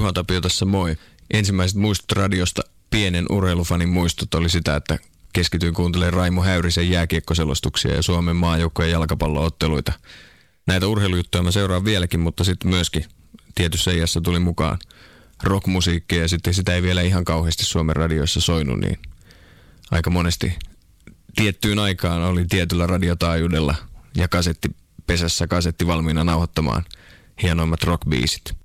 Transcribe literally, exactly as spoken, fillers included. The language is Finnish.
Juha Tapio tässä moi. Ensimmäiset muistot radiosta, pienen urheilufanin muistot oli sitä, että keskityin kuuntelemaan Raimo Häyrisen jääkiekkoselostuksia ja Suomen maajoukkojen jalkapallootteluita. Näitä urheilujuttuja mä seuraan vieläkin, mutta sitten myöskin tietyssä iässä tuli mukaan rockmusiikkia ja sitten sitä ei vielä ihan kauheasti Suomen radioissa soinut, niin aika monesti tiettyyn aikaan oli tietyllä radiotaajuudella ja kasettipesässä kasetti valmiina nauhoittamaan hienoimmat rockbiisit.